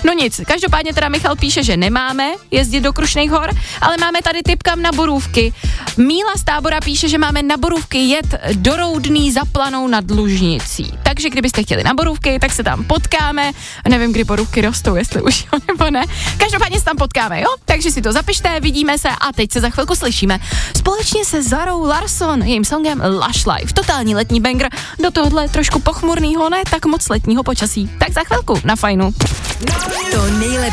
No nic, každopádně teda Michal píše, že nemáme jezdit do Krušných hor, ale máme tady tip kam na Borůvky. Míla z Tábora píše, že máme na Borůvky jet do Roudný za Planou nad Lužnicí. Takže kdybyste chtěli na Borůvky, tak se tam potkáme. Nevím, kdy Borůvky rostou, jestli už jo nebo ne. Každopádně se tam potkáme, jo? Takže si to zapište, vidíme se a teď se za chvilku slyšíme. Společně se Zarou Larson, jejím songem Lush Life. Totální letní banger do tohohle trošku pochmurnýho, ne tak moc letního počasí. Tak za chvilku na Fajnu. To nejlepší